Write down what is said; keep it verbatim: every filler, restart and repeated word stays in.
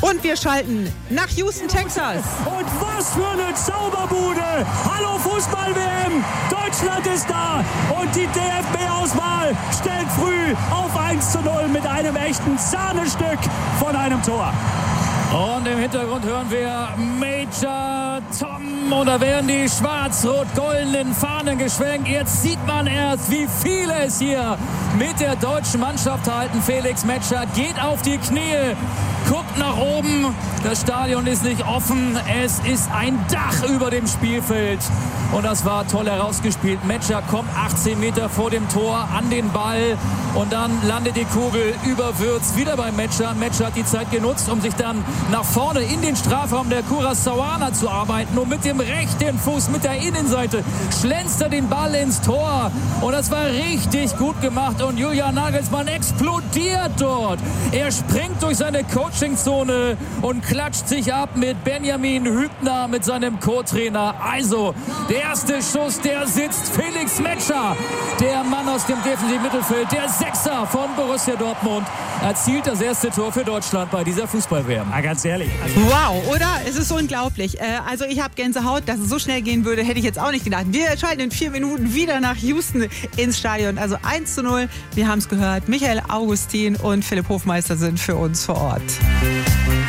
Und wir schalten nach Houston, Texas. Und was für eine Zauberbude! Hallo Fußball-W M! Deutschland ist da! Und die D F B-Auswahl stellt früh auf eins zu null mit einem echten Sahnestück von einem Tor. Und im Hintergrund hören wir Major Tom und da werden die schwarz-rot-goldenen Fahnen geschwenkt. Jetzt sieht man erst, wie viele es hier mit der deutschen Mannschaft halten. Felix Metscher geht auf die Knie, guckt nach oben. Das Stadion ist nicht offen. Es ist ein Dach über dem Spielfeld. Und das war toll herausgespielt. Metscher kommt achtzehn Meter vor dem Tor an den Ball. Und dann landet die Kugel über Würz wieder bei Metscher. Metscher hat die Zeit genutzt, um sich dann nach vorne in den Strafraum der Curaçaoaner zu arbeiten. Und mit dem rechten Fuß, mit der Innenseite, schlänzt er den Ball ins Tor. Und das war richtig gut gemacht. Und Julian Nagelsmann explodiert dort. Er springt durch seine Coachingzone und klatscht sich ab mit Benjamin Hübner, mit seinem Co-Trainer. Also, der erste Schuss, der sitzt. Felix Metscher, der Mann aus dem defensiven Mittelfeld, der Sechser von Borussia Dortmund, erzielt das erste Tor für Deutschland bei dieser Fußball-W M. Ja, ganz ehrlich. Also Wow, oder? Es ist unglaublich. Äh, also ich habe Gänsehaut, dass es so schnell gehen würde, hätte ich jetzt auch nicht gedacht. Wir schalten in vier Minuten wieder nach Houston ins Stadion. Also eins zu null. Wir haben es gehört. Michael Augustin und Philipp Hofmeister sind für uns vor Ort.